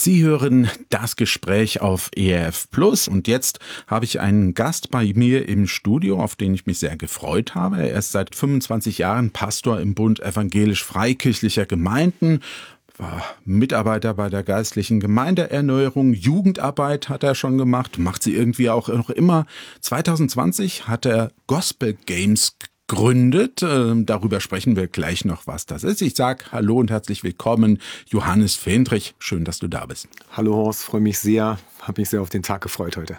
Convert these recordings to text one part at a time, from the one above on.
Sie hören das Gespräch auf ERF Plus und jetzt habe ich einen Gast bei mir im Studio, auf den ich mich sehr gefreut habe. Er ist seit 25 Jahren Pastor im Bund evangelisch-freikirchlicher Gemeinden, war Mitarbeiter bei der geistlichen Gemeindeerneuerung, Jugendarbeit hat er schon gemacht, macht sie irgendwie auch noch immer. 2020 hat er Gospel Games gegründet. Darüber sprechen wir gleich noch, was das ist. Ich sage hallo und herzlich willkommen, Johannes Fendrich. Schön, dass du da bist. Hallo Horst, freue mich sehr. Habe mich sehr auf den Tag gefreut heute.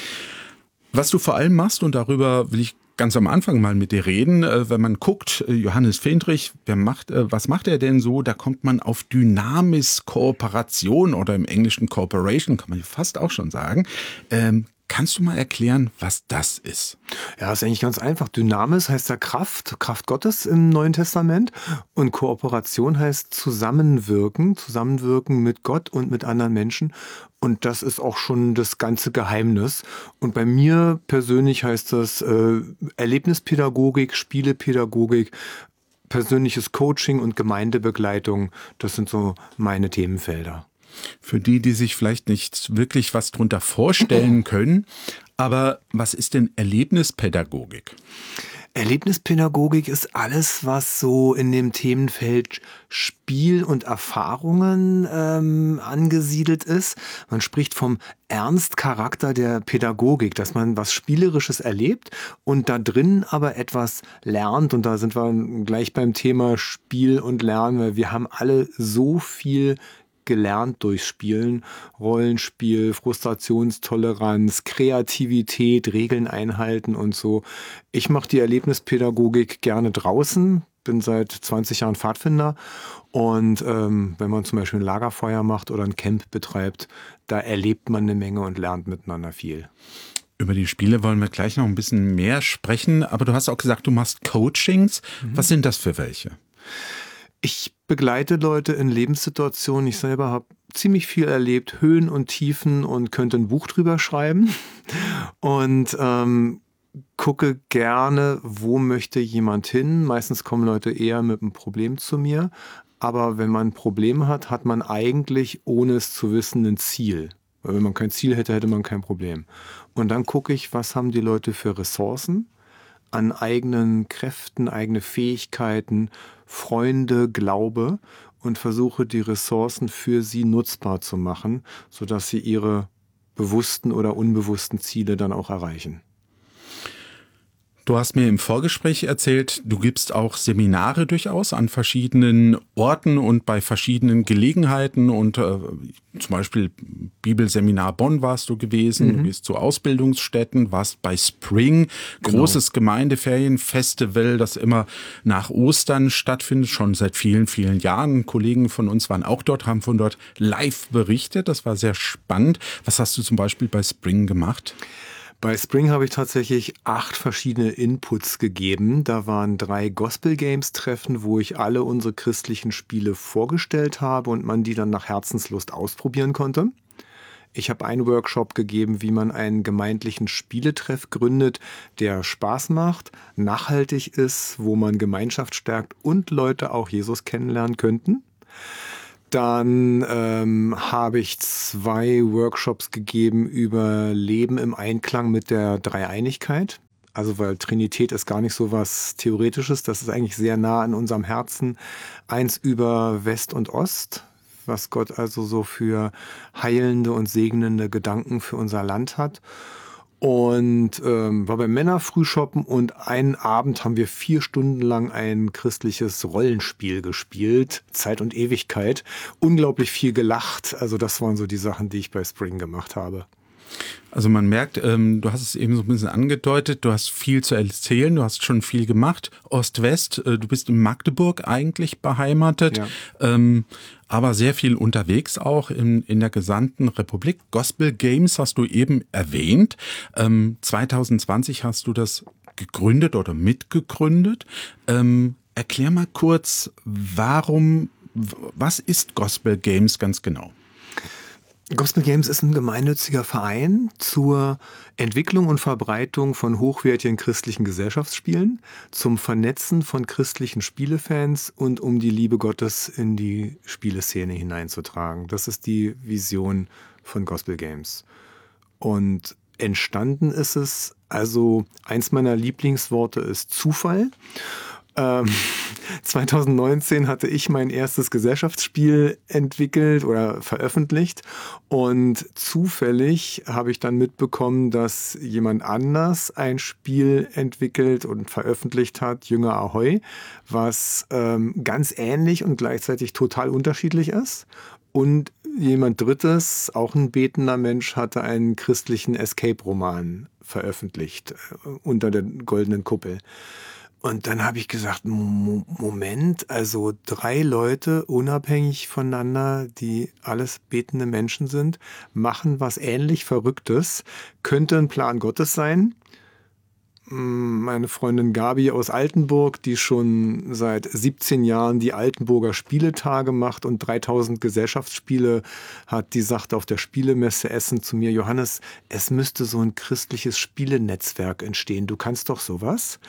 Was du vor allem machst, und darüber will ich ganz am Anfang mal mit dir reden, wenn man guckt, Johannes Fendrich, was macht er denn so? Da kommt man auf Dynamis Kooperation oder im Englischen Cooperation, kann man fast auch schon sagen. Kannst du mal erklären, was das ist? Ja, ist eigentlich ganz einfach. Dynamis heißt ja Kraft Gottes im Neuen Testament. Und Kooperation heißt zusammenwirken mit Gott und mit anderen Menschen. Und das ist auch schon das ganze Geheimnis. Und bei mir persönlich heißt das Erlebnispädagogik, Spielepädagogik, persönliches Coaching und Gemeindebegleitung. Das sind so meine Themenfelder. Für die sich vielleicht nicht wirklich was drunter vorstellen können. Aber was ist denn Erlebnispädagogik? Erlebnispädagogik ist alles, was so in dem Themenfeld Spiel und Erfahrungen angesiedelt ist. Man spricht vom Ernstcharakter der Pädagogik, dass man was Spielerisches erlebt und da drin aber etwas lernt. Und da sind wir gleich beim Thema Spiel und Lernen, weil wir haben alle so viel gelernt durchs Spielen, Rollenspiel, Frustrationstoleranz, Kreativität, Regeln einhalten und so. Ich mache die Erlebnispädagogik gerne draußen, bin seit 20 Jahren Pfadfinder und wenn man zum Beispiel ein Lagerfeuer macht oder ein Camp betreibt, da erlebt man eine Menge und lernt miteinander viel. Über die Spiele wollen wir gleich noch ein bisschen mehr sprechen, aber du hast auch gesagt, du machst Coachings. Was sind das für welche? Ich begleite Leute in Lebenssituationen. Ich selber habe ziemlich viel erlebt, Höhen und Tiefen und könnte ein Buch drüber schreiben. Und gucke gerne, wo möchte jemand hin. Meistens kommen Leute eher mit einem Problem zu mir. Aber wenn man ein Problem hat, hat man eigentlich, ohne es zu wissen, ein Ziel. Weil wenn man kein Ziel hätte, hätte man kein Problem. Und dann gucke ich, was haben die Leute für Ressourcen an eigenen Kräften, eigene Fähigkeiten, Freunde, Glaube und versuche die Ressourcen für sie nutzbar zu machen, sodass sie ihre bewussten oder unbewussten Ziele dann auch erreichen. Du hast mir im Vorgespräch erzählt, du gibst auch Seminare durchaus an verschiedenen Orten und bei verschiedenen Gelegenheiten und zum Beispiel Bibelseminar Bonn warst du gewesen, du gehst zu Ausbildungsstätten, warst bei Spring, großes Gemeindeferienfestival, das immer nach Ostern stattfindet, schon seit vielen, vielen Jahren. Kollegen von uns waren auch dort, haben von dort live berichtet, das war sehr spannend. Was hast du zum Beispiel bei Spring gemacht? Bei Spring habe ich tatsächlich 8 verschiedene Inputs gegeben. Da waren 3 Gospel-Games-Treffen, wo ich alle unsere christlichen Spiele vorgestellt habe und man die dann nach Herzenslust ausprobieren konnte. Ich habe einen Workshop gegeben, wie man einen gemeindlichen Spieletreff gründet, der Spaß macht, nachhaltig ist, wo man Gemeinschaft stärkt und Leute auch Jesus kennenlernen könnten. Dann habe ich 2 Workshops gegeben über Leben im Einklang mit der Dreieinigkeit. Also weil Trinität ist gar nicht so was Theoretisches, das ist eigentlich sehr nah an unserem Herzen. 1 über West und Ost, was Gott also so für heilende und segnende Gedanken für unser Land hat. Und war beim Männerfrühshoppen und einen Abend haben wir 4 Stunden lang ein christliches Rollenspiel gespielt, Zeit und Ewigkeit, unglaublich viel gelacht, also das waren so die Sachen, die ich bei Spring gemacht habe. Also man merkt, du hast es eben so ein bisschen angedeutet, du hast viel zu erzählen, du hast schon viel gemacht, Ost-West, du bist in Magdeburg eigentlich beheimatet, ja. Aber sehr viel unterwegs auch in der gesamten Republik. Gospel Games hast du eben erwähnt, 2020 hast du das gegründet oder mitgegründet. Erklär mal kurz, was ist Gospel Games ganz genau? Gospel Games ist ein gemeinnütziger Verein zur Entwicklung und Verbreitung von hochwertigen christlichen Gesellschaftsspielen, zum Vernetzen von christlichen Spielefans und um die Liebe Gottes in die Spieleszene hineinzutragen. Das ist die Vision von Gospel Games. Und entstanden ist es, also eins meiner Lieblingsworte ist Zufall. 2019 hatte ich mein erstes Gesellschaftsspiel entwickelt oder veröffentlicht und zufällig habe ich dann mitbekommen, dass jemand anders ein Spiel entwickelt und veröffentlicht hat, Jünger Ahoi, was ganz ähnlich und gleichzeitig total unterschiedlich ist. Und jemand Drittes, auch ein betender Mensch, hatte einen christlichen Escape-Roman veröffentlicht unter der goldenen Kuppel. Und dann habe ich gesagt, Moment, also 3 Leute unabhängig voneinander, die alles betende Menschen sind, machen was ähnlich Verrücktes, könnte ein Plan Gottes sein. Meine Freundin Gabi aus Altenburg, die schon seit 17 Jahren die Altenburger Spieletage macht und 3000 Gesellschaftsspiele hat, die sagte auf der Spielemesse Essen zu mir, Johannes, es müsste so ein christliches Spielenetzwerk entstehen. Du kannst doch sowas?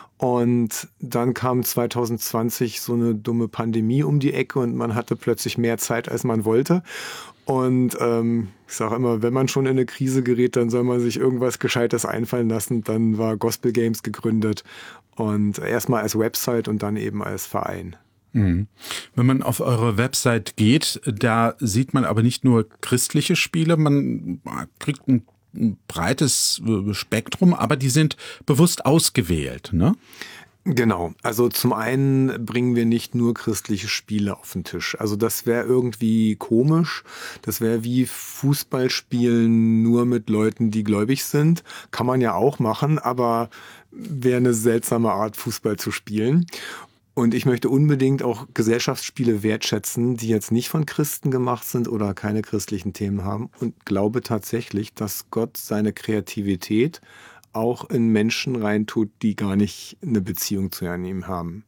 Und dann kam 2020 so eine dumme Pandemie um die Ecke und man hatte plötzlich mehr Zeit, als man wollte. Und ich sage immer, wenn man schon in eine Krise gerät, dann soll man sich irgendwas Gescheites einfallen lassen. Dann war Gospel Games gegründet und erstmal als Website und dann eben als Verein. Mhm. Wenn man auf eure Website geht, da sieht man aber nicht nur christliche Spiele, man kriegt ein breites Spektrum, aber die sind bewusst ausgewählt, ne? Genau, also zum einen bringen wir nicht nur christliche Spiele auf den Tisch. Also das wäre irgendwie komisch. Das wäre wie Fußballspielen nur mit Leuten, die gläubig sind. Kann man ja auch machen, aber wäre eine seltsame Art, Fußball zu spielen. Und ich möchte unbedingt auch Gesellschaftsspiele wertschätzen, die jetzt nicht von Christen gemacht sind oder keine christlichen Themen haben. Und glaube tatsächlich, dass Gott seine Kreativität auch in Menschen reintut, die gar nicht eine Beziehung zu ihm haben.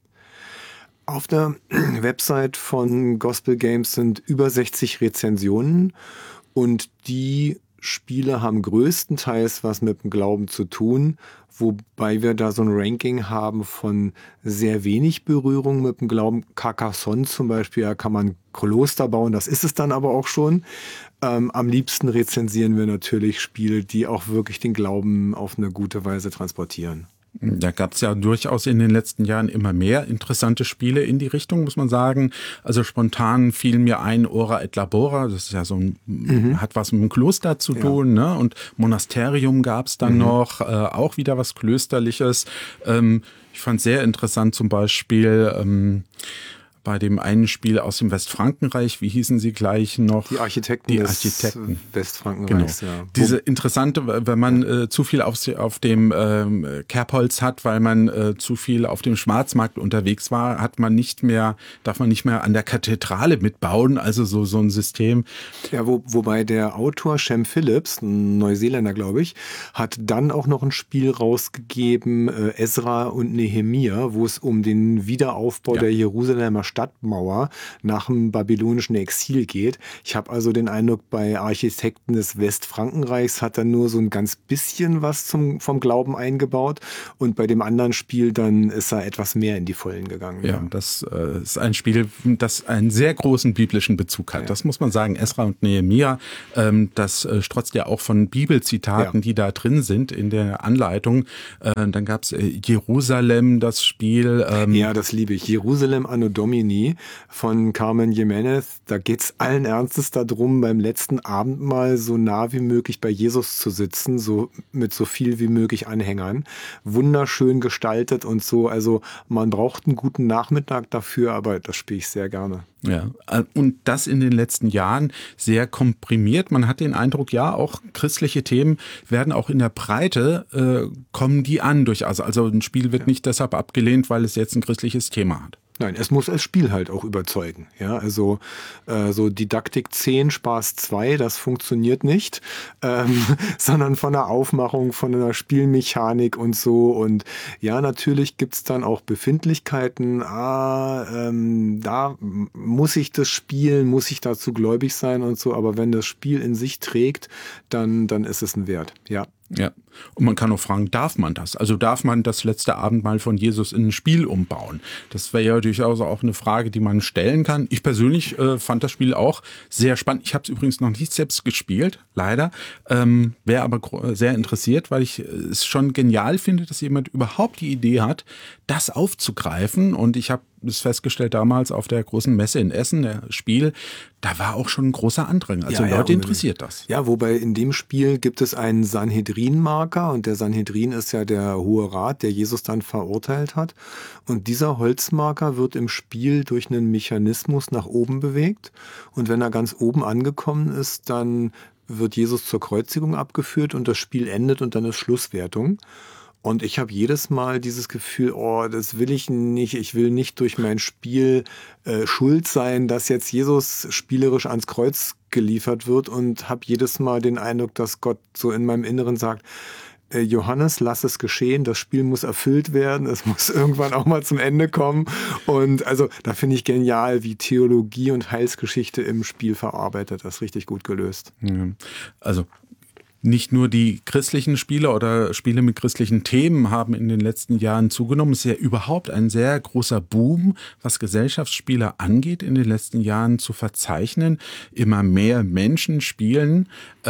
Auf der Website von Gospel Games sind über 60 Rezensionen und die Spiele haben größtenteils was mit dem Glauben zu tun, wobei wir da so ein Ranking haben von sehr wenig Berührung mit dem Glauben. Carcassonne zum Beispiel, da kann man Kloster bauen, das ist es dann aber auch schon. Am liebsten rezensieren wir natürlich Spiele, die auch wirklich den Glauben auf eine gute Weise transportieren. Da gab es ja durchaus in den letzten Jahren immer mehr interessante Spiele in die Richtung, muss man sagen. Also spontan fiel mir ein Ora et Labora, das ist ja so ein, hat was mit dem Kloster zu tun, ne? Und Monasterium gab es dann noch, auch wieder was Klösterliches. Ich fand sehr interessant zum Beispiel bei dem einen Spiel aus dem Westfrankenreich, wie hießen sie gleich noch? Die Architekten des Westfrankenreichs, genau. Ja. Diese interessante, wenn man zu viel auf dem Kerbholz hat, weil man zu viel auf dem Schwarzmarkt unterwegs war, darf man nicht mehr an der Kathedrale mitbauen, also so ein System. Ja, wobei der Autor Shem Phillips, ein Neuseeländer, glaube ich, hat dann auch noch ein Spiel rausgegeben, Esra und Nehemia, wo es um den Wiederaufbau der Jerusalemer Stadtmauer nach dem babylonischen Exil geht. Ich habe also den Eindruck, bei Architekten des Westfrankenreichs hat er nur so ein ganz bisschen was vom Glauben eingebaut und bei dem anderen Spiel dann ist er etwas mehr in die Vollen gegangen. Ja, das ist ein Spiel, das einen sehr großen biblischen Bezug hat. Ja. Das muss man sagen. Esra und Nehemia, das strotzt ja auch von Bibelzitaten, die da drin sind in der Anleitung. Dann gab es Jerusalem, das Spiel. Ja, das liebe ich. Jerusalem Anno Domini von Carmen Jimenez. Da geht's allen Ernstes darum, beim letzten Abendmahl so nah wie möglich bei Jesus zu sitzen, so mit so viel wie möglich Anhängern. Wunderschön gestaltet und so. Also man braucht einen guten Nachmittag dafür, aber das spiele ich sehr gerne. Ja, und das in den letzten Jahren sehr komprimiert. Man hat den Eindruck, ja, auch christliche Themen werden auch in der Breite, kommen die an durchaus. Also ein Spiel wird nicht deshalb abgelehnt, weil es jetzt ein christliches Thema hat. Nein, es muss als Spiel halt auch überzeugen. Ja, also so Didaktik 10, Spaß 2, das funktioniert nicht, sondern von der Aufmachung, von einer Spielmechanik und so. Und ja, natürlich gibt's dann auch Befindlichkeiten. Da muss ich das spielen, muss ich dazu gläubig sein und so. Aber wenn das Spiel in sich trägt, dann ist es ein Wert. Ja. Ja, und man kann auch fragen, darf man das? Also darf man das letzte Abendmahl von Jesus in ein Spiel umbauen? Das wäre ja durchaus auch eine Frage, die man stellen kann. Ich persönlich fand das Spiel auch sehr spannend. Ich habe es übrigens noch nicht selbst gespielt, leider. Wäre aber sehr interessiert, weil ich es schon genial finde, dass jemand überhaupt die Idee hat, das aufzugreifen. Und ich habe es festgestellt damals auf der großen Messe in Essen, der Spiel, da war auch schon ein großer Andrang. Also Leute interessiert das. Ja, wobei in dem Spiel gibt es einen Sanhedrin-Marker und der Sanhedrin ist ja der Hohe Rat, der Jesus dann verurteilt hat. Und dieser Holzmarker wird im Spiel durch einen Mechanismus nach oben bewegt. Und wenn er ganz oben angekommen ist, dann wird Jesus zur Kreuzigung abgeführt und das Spiel endet und dann ist Schlusswertung. Und ich habe jedes Mal dieses Gefühl, oh, das will ich nicht. Ich will nicht durch mein Spiel schuld sein, dass jetzt Jesus spielerisch ans Kreuz geliefert wird und habe jedes Mal den Eindruck, dass Gott so in meinem Inneren sagt, Johannes, lass es geschehen, das Spiel muss erfüllt werden, es muss irgendwann auch mal zum Ende kommen. Und also da finde ich genial, wie Theologie und Heilsgeschichte im Spiel verarbeitet. Das ist richtig gut gelöst. Ja, also nicht nur die christlichen Spiele oder Spiele mit christlichen Themen haben in den letzten Jahren zugenommen. Es ist ja überhaupt ein sehr großer Boom, was Gesellschaftsspiele angeht, in den letzten Jahren zu verzeichnen. Immer mehr Menschen spielen.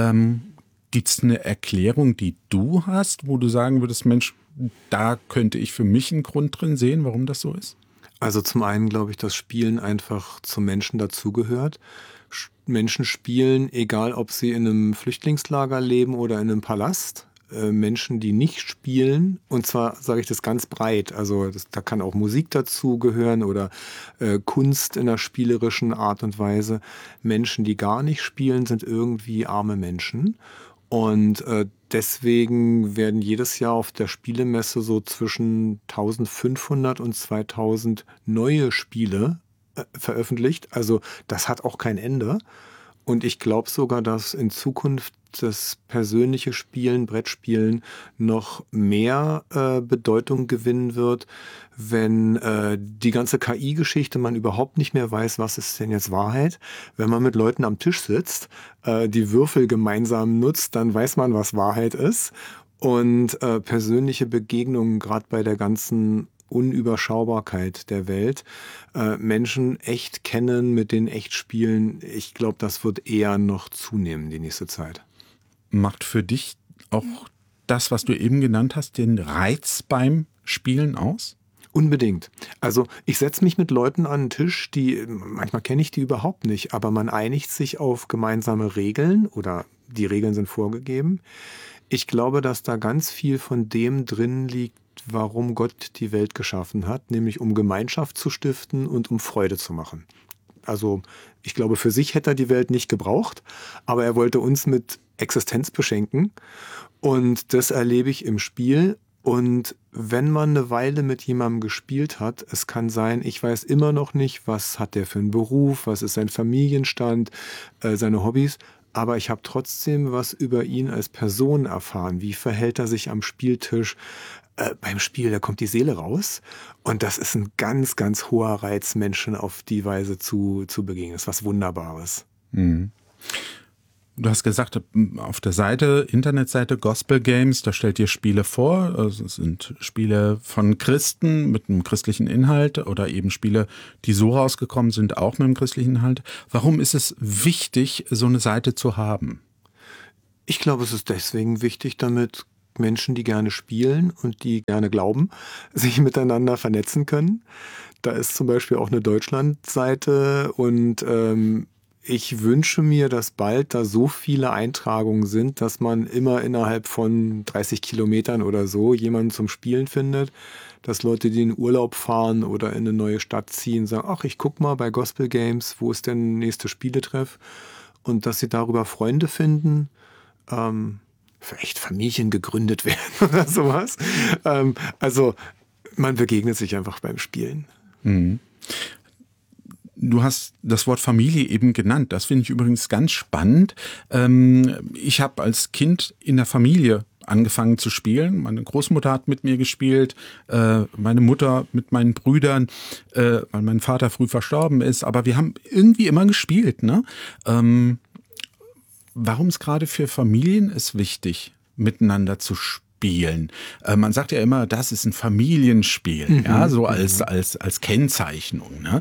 Gibt es eine Erklärung, die du hast, wo du sagen würdest, Mensch, da könnte ich für mich einen Grund drin sehen, warum das so ist? Also zum einen glaube ich, dass Spielen einfach zum Menschen dazugehört. Menschen spielen, egal ob sie in einem Flüchtlingslager leben oder in einem Palast. Menschen, die nicht spielen, und zwar sage ich das ganz breit, also da kann auch Musik dazugehören oder Kunst in einer spielerischen Art und Weise. Menschen, die gar nicht spielen, sind irgendwie arme Menschen. Und deswegen werden jedes Jahr auf der Spielemesse so zwischen 1500 und 2000 neue Spiele veröffentlicht. Also das hat auch kein Ende. Und ich glaube sogar, dass in Zukunft das persönliche Spielen, Brettspielen noch mehr Bedeutung gewinnen wird, wenn die ganze KI-Geschichte man überhaupt nicht mehr weiß, was ist denn jetzt Wahrheit. Wenn man mit Leuten am Tisch sitzt, die Würfel gemeinsam nutzt, dann weiß man, was Wahrheit ist. Und persönliche Begegnungen, gerade bei der ganzen Unüberschaubarkeit der Welt, Menschen echt kennen, mit denen echt spielen, ich glaube, das wird eher noch zunehmen die nächste Zeit. Macht für dich auch das, was du eben genannt hast, den Reiz beim Spielen aus? Unbedingt. Also ich setze mich mit Leuten an den Tisch, die, manchmal kenne ich die überhaupt nicht, aber man einigt sich auf gemeinsame Regeln oder die Regeln sind vorgegeben. Ich glaube, dass da ganz viel von dem drin liegt, warum Gott die Welt geschaffen hat, nämlich um Gemeinschaft zu stiften und um Freude zu machen. Also ich glaube, für sich hätte er die Welt nicht gebraucht, aber er wollte uns mit Existenz beschenken und das erlebe ich im Spiel. Und wenn man eine Weile mit jemandem gespielt hat, es kann sein, ich weiß immer noch nicht, was hat der für einen Beruf, was ist sein Familienstand, seine Hobbys, aber ich habe trotzdem was über ihn als Person erfahren. Wie verhält er sich am Spieltisch? Beim Spiel, da kommt die Seele raus. Und das ist ein ganz, ganz hoher Reiz, Menschen auf die Weise zu begegnen. Das ist was Wunderbares. Mhm. Du hast gesagt, auf der Seite, Internetseite Gospel Games, da stellt ihr Spiele vor. Also es sind Spiele von Christen mit einem christlichen Inhalt oder eben Spiele, die so rausgekommen sind, auch mit einem christlichen Inhalt. Warum ist es wichtig, so eine Seite zu haben? Ich glaube, es ist deswegen wichtig, damit Menschen, die gerne spielen und die gerne glauben, sich miteinander vernetzen können. Da ist zum Beispiel auch eine Deutschlandseite und ich wünsche mir, dass bald da so viele Eintragungen sind, dass man immer innerhalb von 30 Kilometern oder so jemanden zum Spielen findet, dass Leute, die in Urlaub fahren oder in eine neue Stadt ziehen, sagen, ach, ich guck mal bei Gospel Games, wo ist denn der nächste Spieletreff? Und dass sie darüber Freunde finden, vielleicht Familien gegründet werden oder sowas. Also man begegnet sich einfach beim Spielen. Mhm. Du hast das Wort Familie eben genannt. Das finde ich übrigens ganz spannend. Ich habe als Kind in der Familie angefangen zu spielen. Meine Großmutter hat mit mir gespielt, meine Mutter mit meinen Brüdern, weil mein Vater früh verstorben ist. Aber wir haben irgendwie immer gespielt, ne? Warum es gerade für Familien ist wichtig, miteinander zu spielen? Man sagt ja immer, das ist ein Familienspiel, ja, so als Kennzeichnung, ne?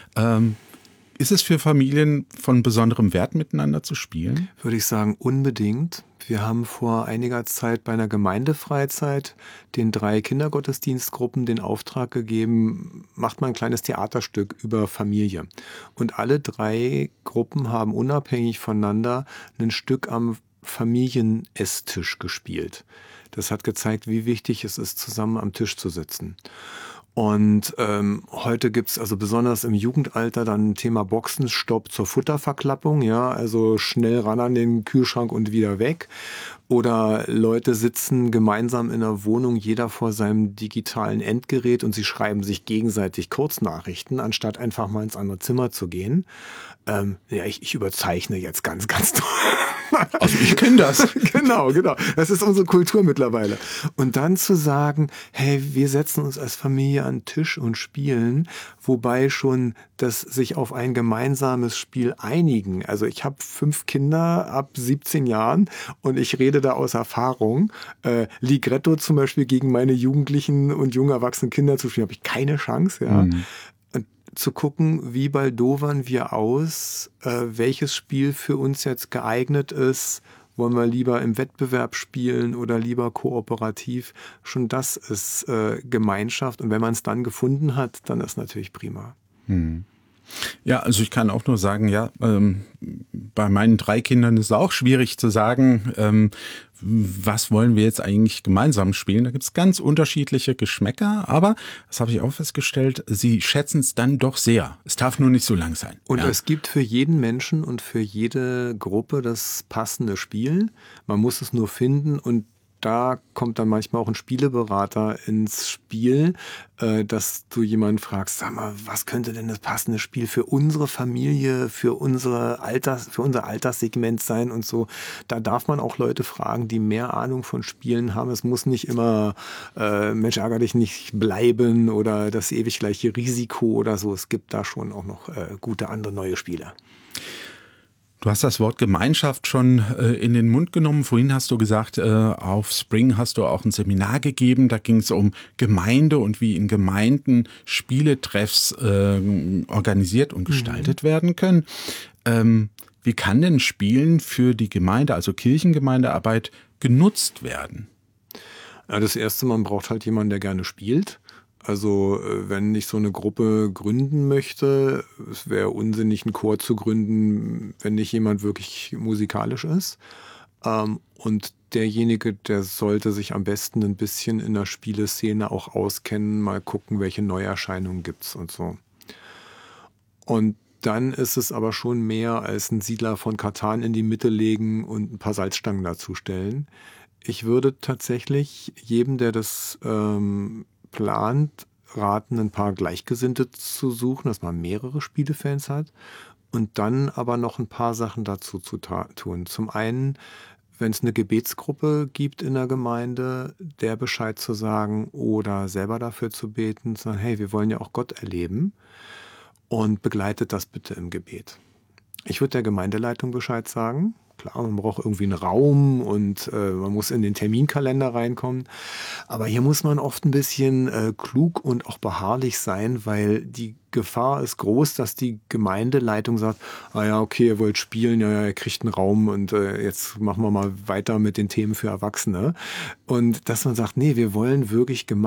Ist es für Familien von besonderem Wert, miteinander zu spielen? Würde ich sagen, unbedingt. Wir haben vor einiger Zeit bei einer Gemeindefreizeit den 3 Kindergottesdienstgruppen den Auftrag gegeben, macht mal ein kleines Theaterstück über Familie. Und alle 3 Gruppen haben unabhängig voneinander ein Stück am Familienesstisch gespielt. Das hat gezeigt, wie wichtig es ist, zusammen am Tisch zu sitzen. Und heute gibt's also besonders im Jugendalter dann ein Thema Boxenstopp zur Futterverklappung, ja, also schnell ran an den Kühlschrank und wieder weg. Oder Leute sitzen gemeinsam in einer Wohnung, jeder vor seinem digitalen Endgerät und sie schreiben sich gegenseitig Kurznachrichten, anstatt einfach mal ins andere Zimmer zu gehen. Ja, ich überzeichne jetzt ganz, ganz toll. Also ich kenne das. Genau. Das ist unsere Kultur mittlerweile. Und dann zu sagen, hey, wir setzen uns als Familie an den Tisch und spielen, wobei schon das sich auf ein gemeinsames Spiel einigen. Also ich habe 5 Kinder ab 17 Jahren und ich rede da aus Erfahrung. Ligretto zum Beispiel gegen meine jugendlichen und jung erwachsenen Kinder zu spielen, habe ich keine Chance, ja. Und zu gucken, wie baldowern wir aus, welches Spiel für uns jetzt geeignet ist. Wollen wir lieber im Wettbewerb spielen oder lieber kooperativ? Schon das ist Gemeinschaft. Und wenn man es dann gefunden hat, dann ist natürlich prima. Ja, also ich kann auch nur sagen, ja, bei meinen 3 Kindern ist es auch schwierig zu sagen, was wollen wir jetzt eigentlich gemeinsam spielen. Da gibt es ganz unterschiedliche Geschmäcker, aber, das habe ich auch festgestellt, sie schätzen es dann doch sehr. Es darf nur nicht so lang sein. Und es gibt für jeden Menschen und für jede Gruppe das passende Spiel. Man muss es nur finden und da kommt dann manchmal auch ein Spieleberater ins Spiel, dass du jemanden fragst, sag mal, was könnte denn das passende Spiel für unsere Familie, für unser Alterssegment sein und so. Da darf man auch Leute fragen, die mehr Ahnung von Spielen haben. Es muss nicht immer Mensch, ärger dich nicht bleiben oder das ewig gleiche Risiko oder so. Es gibt da schon auch noch gute andere neue Spiele. Du hast das Wort Gemeinschaft schon in den Mund genommen. Vorhin hast du gesagt, auf Spring hast du auch ein Seminar gegeben. Da ging es um Gemeinde und wie in Gemeinden Spieletreffs organisiert und gestaltet werden können. Wie kann denn Spielen für die Gemeinde, also Kirchengemeindearbeit, genutzt werden? Ja, das Erste, man braucht halt jemanden, der gerne spielt. Also wenn ich so eine Gruppe gründen möchte, es wäre unsinnig, einen Chor zu gründen, wenn nicht jemand wirklich musikalisch ist. Und derjenige, der sollte sich am besten ein bisschen in der Spieleszene auch auskennen, mal gucken, welche Neuerscheinungen gibt's und so. Und dann ist es aber schon mehr als ein Siedler von Catan in die Mitte legen und ein paar Salzstangen dazustellen. Ich würde tatsächlich jedem, der das plant, raten, ein paar Gleichgesinnte zu suchen, dass man mehrere Spielefans hat und dann aber noch ein paar Sachen dazu zu tun. Zum einen, wenn es eine Gebetsgruppe gibt in der Gemeinde, der Bescheid zu sagen oder selber dafür zu beten, zu sagen, hey, wir wollen ja auch Gott erleben und begleitet das bitte im Gebet. Ich würde der Gemeindeleitung Bescheid sagen. Klar, man braucht irgendwie einen Raum und man muss in den Terminkalender reinkommen. Aber hier muss man oft ein bisschen klug und auch beharrlich sein, weil die Gefahr ist groß, dass die Gemeindeleitung sagt, ah ja, okay, ihr wollt spielen, ja, ihr kriegt einen Raum und jetzt machen wir mal weiter mit den Themen für Erwachsene. Und dass man sagt, nee, wir wollen wirklich